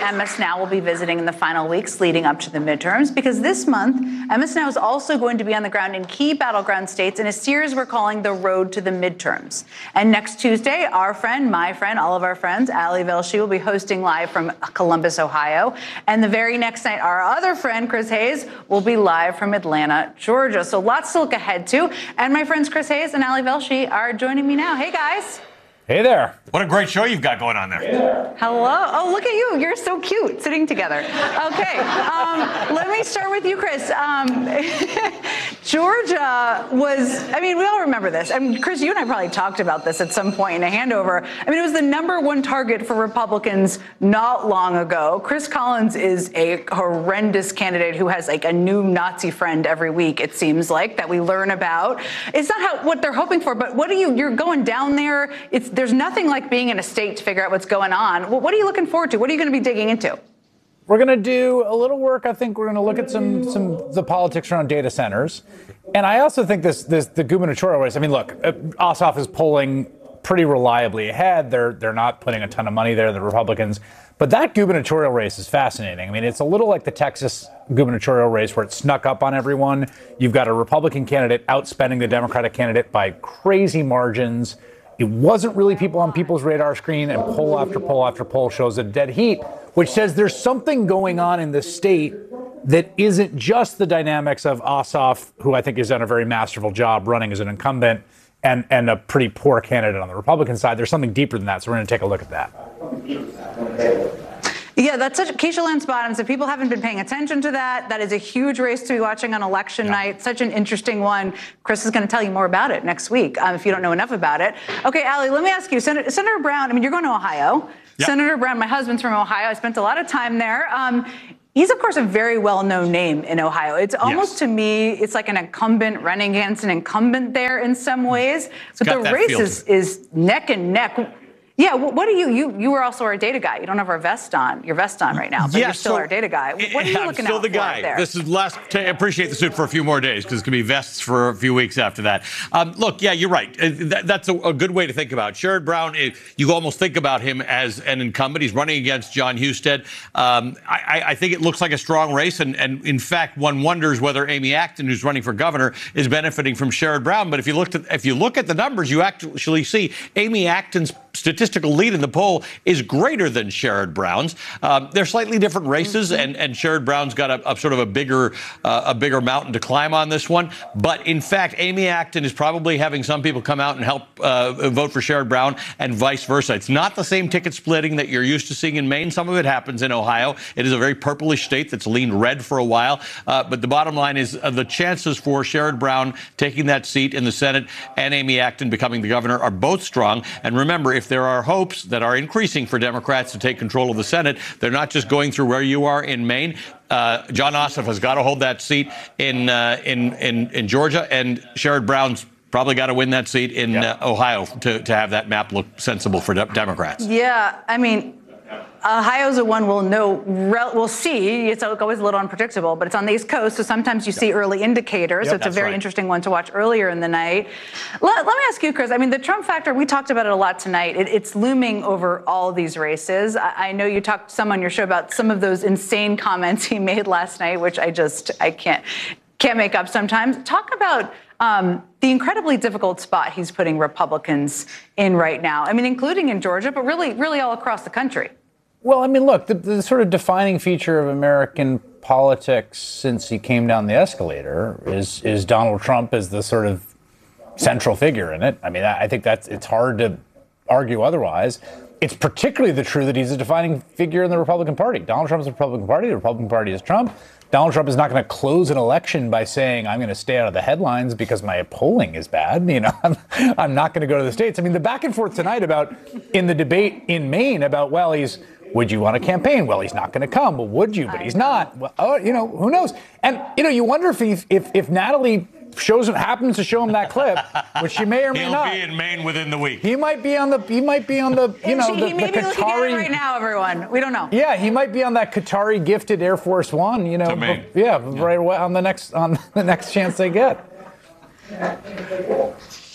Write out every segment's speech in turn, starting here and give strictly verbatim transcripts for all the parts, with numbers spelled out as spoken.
M S Now will be visiting in the final weeks leading up to the midterms, because this month, M S Now is also going to be on the ground in key battleground states in a series we're calling The Road to the Midterms. And next Tuesday, our friend, my friend, all of our friends, Ali Velshi will be hosting live from Columbus, Ohio. And the very next night, our other friend, Chris Hayes, will be live from Atlanta, Georgia. So lots to look ahead to. And my friends Chris Hayes and Ali Velshi are joining me now. Hey, guys. Hey there. What a great show you've got going on there. there. Hello. Oh, look at you. You're so cute sitting together. Okay. Um, let me start with you, Chris. Um, Georgia was, I mean, we all remember this. I mean, Chris, you and I probably talked about this at some point in a handover. I mean, it was the number one target for Republicans not long ago. Chris Collins is a horrendous candidate who has like a new Nazi friend every week, it seems like, that we learn about. It's not how, what they're hoping for, but what are you, you're going down there. It's There's nothing like being in a state to figure out what's going on. Well, what are you looking forward to? What are you going to be digging into? We're going to do a little work. I think we're going to look at some some the politics around data centers. And I also think this this the gubernatorial race. I mean, look, Ossoff is polling pretty reliably ahead. They're they're not putting a ton of money there, the Republicans. But that gubernatorial race is fascinating. I mean, it's a little like the Texas gubernatorial race where it snuck up on everyone. You've got a Republican candidate outspending the Democratic candidate by crazy margins. It wasn't really people on people's radar screen, and poll after poll after poll shows a dead heat, which says there's something going on in the state that isn't just the dynamics of Ossoff, who I think has done a very masterful job running as an incumbent, and, and a pretty poor candidate on the Republican side. There's something deeper than that, so we're going to take a look at that. Yeah, that's such Keisha Lance Bottoms. If people haven't been paying attention to that, that is a huge race to be watching on election yeah. night. Such an interesting one. Chris is going to tell you more about it next week um, if you don't know enough about it. Okay, Ali, let me ask you, Senator, Senator Brown, I mean, you're going to Ohio. Yep. Senator Brown, my husband's from Ohio. I spent a lot of time there. Um, He's, of course, a very well-known name in Ohio. It's almost, yes. to me, it's like an incumbent running against an incumbent there in some ways. But the race is, is neck and neck. Yeah, what do you, you, you were also our data guy. You don't have our vest on, your vest on right now, but yeah, you're still so our data guy. What are you I'm looking still out the for guy. there? This is last, t- appreciate the suit for a few more days because it's going to be vests for a few weeks after that. Um, look, yeah, you're right. That, that's a, a good way to think about it. Sherrod Brown, it, you almost think about him as an incumbent. He's running against Jon Husted. Um, I, I think it looks like a strong race. And, and in fact, one wonders whether Amy Acton, who's running for governor, is benefiting from Sherrod Brown. But if you look at, if you look at the numbers, you actually see Amy Acton's statistical lead in the poll is greater than Sherrod Brown's. Um, they're slightly different races, mm-hmm. and, and Sherrod Brown's got a, a sort of a bigger uh, a bigger mountain to climb on this one. But in fact, Amy Acton is probably having some people come out and help uh, vote for Sherrod Brown and vice versa. It's not the same ticket splitting that you're used to seeing in Maine. Some of it happens in Ohio. It is a very purplish state that's leaned red for a while. Uh, but the bottom line is uh, the chances for Sherrod Brown taking that seat in the Senate and Amy Acton becoming the governor are both strong. And remember, if there are hopes that are increasing for Democrats to take control of the Senate, they're not just going through where you are in Maine. Uh, Jon Ossoff has got to hold that seat in uh, in, in in Georgia, and Sherrod Brown's probably got to win that seat in yeah. uh, Ohio to, to have that map look sensible for de- Democrats. Yeah, I mean, Ohio's the one we'll know, we'll see. It's always a little unpredictable, but it's on the East Coast, so sometimes you see yep. early indicators. Yep, so it's a very right. interesting one to watch earlier in the night. Let, let me ask you, Chris, I mean, the Trump factor, we talked about it a lot tonight. It, it's looming over all these races. I, I know you talked some on your show about some of those insane comments he made last night, which I just, I can't, can't make up sometimes. Talk about um, the incredibly difficult spot he's putting Republicans in right now. I mean, including in Georgia, but really, really all across the country. Well, I mean, look, the, the sort of defining feature of American politics since he came down the escalator is is Donald Trump as the sort of central figure in it. I mean, I think that's it's hard to argue otherwise. It's particularly the true that he's a defining figure in the Republican Party. Donald Trump is the Republican Party. The Republican Party is Trump. Donald Trump is not going to close an election by saying, I'm going to stay out of the headlines because my polling is bad. You know, I'm, I'm not going to go to the states. I mean, the back and forth tonight about in the debate in Maine about, well, he's would you want to campaign? Well, he's not going to come. Well, would you? But he's not. Well, oh, you know, who knows? And, you know, you wonder if he, if, if Natalie shows him, happens to show him that clip, which she may or may He'll not. He'll be in Maine within the week. He might be on the, he might be on the, you know, she, the, he may the be looking at Qatari it right now, everyone. We don't know. Yeah, he might be on that Qatari gifted Air Force One, you know. To Maine. Yeah, yeah, right away on the next, on the next chance they get.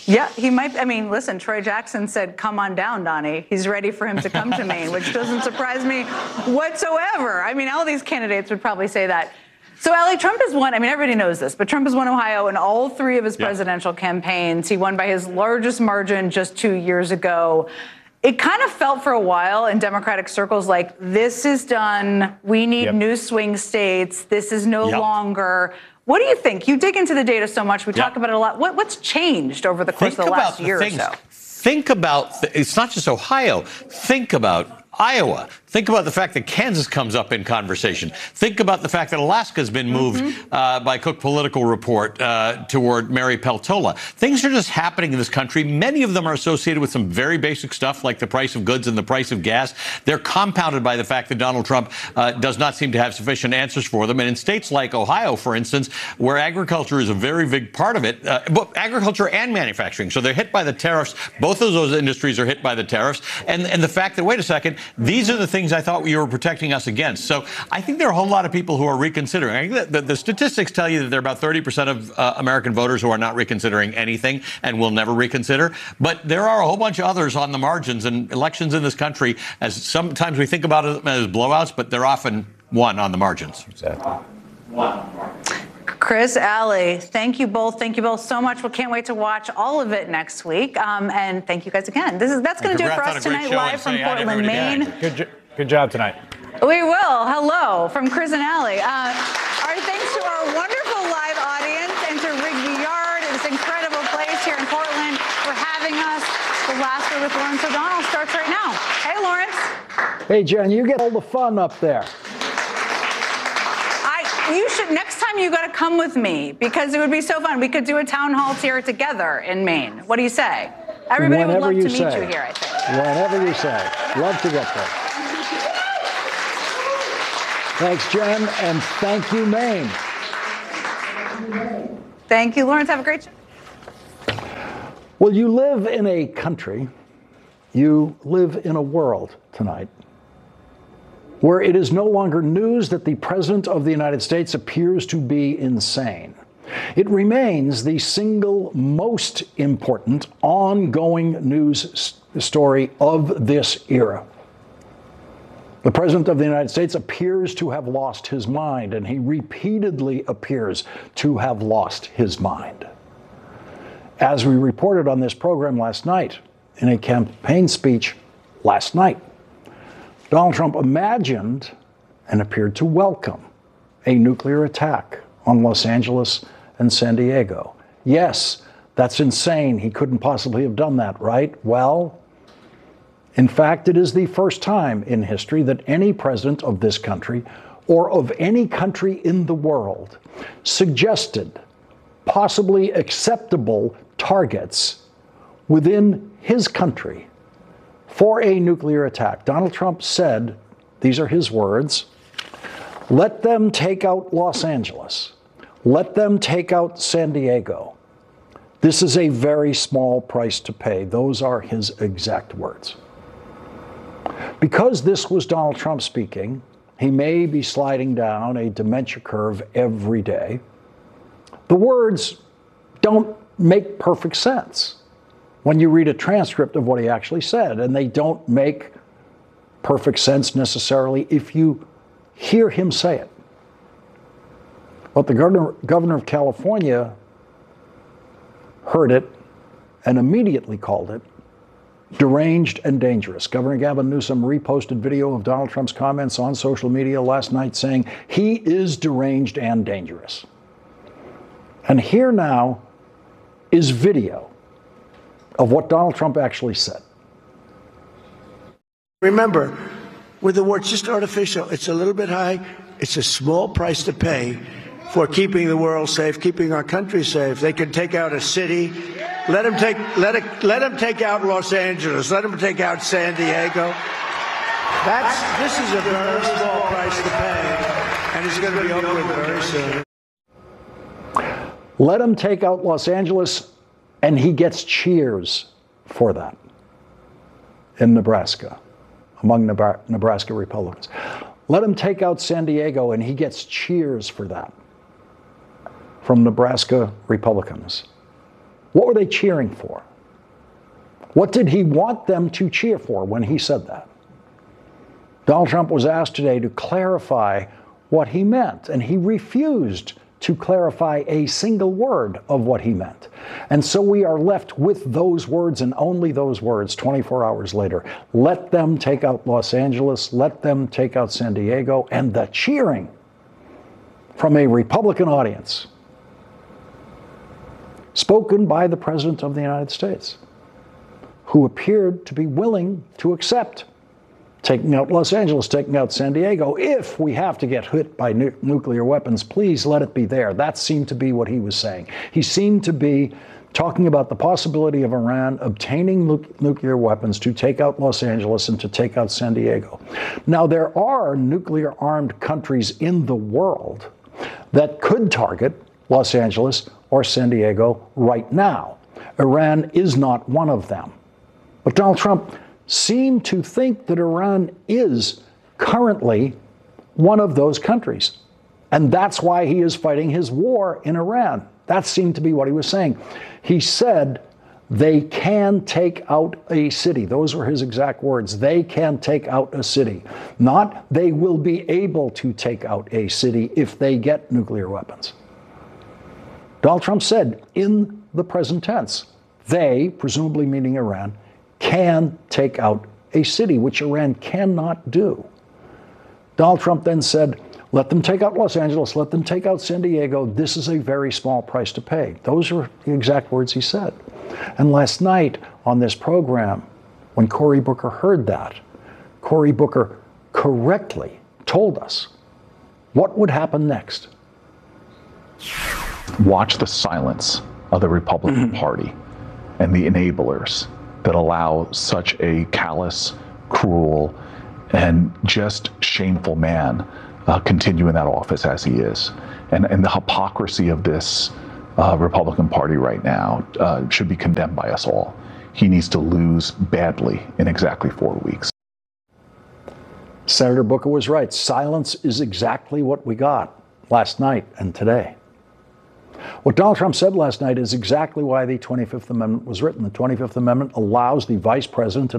Yeah, he might. I mean, listen, Troy Jackson said, come on down, Donnie. He's ready for him to come to Maine, which doesn't surprise me whatsoever. I mean, all these candidates would probably say that. So, Allie, Trump has won. I mean, everybody knows this, but Trump has won Ohio in all three of his yeah. presidential campaigns. He won by his largest margin just two years ago. It kind of felt for a while in Democratic circles like this is done. We need yep. new swing states. This is no yep. longer. What do you think? You dig into the data so much. We yep. talk about it a lot. What, what's changed over the course Think of the last the year things. or so? Think about, the, it's not just Ohio. Think about Iowa. Think about the fact that Kansas comes up in conversation. Think about the fact that Alaska has been moved mm-hmm. uh, by Cook Political Report uh, toward Mary Peltola. Things are just happening in this country. Many of them are associated with some very basic stuff like the price of goods and the price of gas. They're compounded by the fact that Donald Trump uh, does not seem to have sufficient answers for them. And in states like Ohio, for instance, where agriculture is a very big part of it, uh, but agriculture and manufacturing. So they're hit by the tariffs. Both of those industries are hit by the tariffs. And, and the fact that, wait a second, these are the things I thought you were protecting us against. So I think there are a whole lot of people who are reconsidering. I think the, the statistics tell you that there are about thirty percent of uh, American voters who are not reconsidering anything and will never reconsider. But there are a whole bunch of others on the margins, and elections in this country, as sometimes we think about it as blowouts, but they're often won on the margins. Exactly. One. Chris, Allie, thank you both. Thank you both so much. We can't wait to watch all of it next week. Um, and thank you guys again. This is that's going to do it for us tonight, live from Portland, Maine. Good, jo- good job tonight. We will. Hello from Chris and Allie. Uh, our thanks to our wonderful live audience and to Rigby Yard, this incredible place here in Portland, for having us. The Last Word with Lawrence O'Donnell starts right now. Hey, Lawrence. Hey, Jen, you get all the fun up there. You should, next time you got to come with me because it would be so fun. We could do a town hall here together in Maine. What do you say? Everybody Whenever would love to say. meet you here, I think. Whenever you say. Love to get there. Thanks, Jen, and thank you, Maine. Thank you, Lawrence. Have a great show. Well, you live in a country, you live in a world tonight where it is no longer news that the President of the United States appears to be insane. It remains the single most important ongoing news story of this era. The President of the United States appears to have lost his mind, and he repeatedly appears to have lost his mind. As we reported on this program last night, in a campaign speech last night, Donald Trump imagined and appeared to welcome a nuclear attack on Los Angeles and San Diego. Yes, that's insane. He couldn't possibly have done that, right? Well, in fact, it is the first time in history that any president of this country or of any country in the world suggested possibly acceptable targets within his country for a nuclear attack. Donald Trump said, these are his words, let them take out Los Angeles. Let them take out San Diego. This is a very small price to pay. Those are his exact words. Because this was Donald Trump speaking, he may be sliding down a dementia curve every day. The words don't make perfect sense when you read a transcript of what he actually said, and they don't make perfect sense necessarily if you hear him say it. But the governor, governor of California heard it and immediately called it deranged and dangerous. Governor Gavin Newsom reposted video of Donald Trump's comments on social media last night saying he is deranged and dangerous. And here now is video of what Donald Trump actually said. Remember, with the war, it's just artificial. It's a little bit high. It's a small price to pay for keeping the world safe, keeping our country safe. They can take out a city. Let them take, let it, let them take out Los Angeles. Let them take out San Diego. That's, this is a very small price to pay, and it's going to be over with very soon. Let him take out Los Angeles, and he gets cheers for that in Nebraska, among Nebraska Republicans. Let him take out San Diego, and he gets cheers for that from Nebraska Republicans. What were they cheering for? What did he want them to cheer for when he said that? Donald Trump was asked today to clarify what he meant, and he refused to clarify a single word of what he meant. And so we are left with those words and only those words twenty-four hours later. Let them take out Los Angeles, let them take out San Diego, and the cheering from a Republican audience spoken by the President of the United States, who appeared to be willing to accept taking out Los Angeles, taking out San Diego. If we have to get hit by nu- nuclear weapons, please let it be there. That seemed to be what he was saying. He seemed to be talking about the possibility of Iran obtaining nu- nuclear weapons to take out Los Angeles and to take out San Diego. Now, there are nuclear-armed countries in the world that could target Los Angeles or San Diego right now. Iran is not one of them. But Donald Trump seem to think that Iran is currently one of those countries. And that's why he is fighting his war in Iran. That seemed to be what he was saying. He said they can take out a city. Those were his exact words. They can take out a city. Not they will be able to take out a city if they get nuclear weapons. Donald Trump said in the present tense, they, presumably meaning Iran, can take out a city, which Iran cannot do. Donald Trump then said, let them take out Los Angeles, let them take out San Diego. This is a very small price to pay. Those are the exact words he said. And last night on this program, when Cory Booker heard that, Cory Booker correctly told us what would happen next. Watch the silence of the Republican Party and the enablers that allow such a callous, cruel, and just shameful man uh, continue in that office as he is. And, and the hypocrisy of this uh, Republican Party right now uh, should be condemned by us all. He needs to lose badly in exactly four weeks. Senator Booker was right. Silence is exactly what we got last night and today. What Donald Trump said last night is exactly why the twenty-fifth Amendment was written. The twenty-fifth Amendment allows the vice president and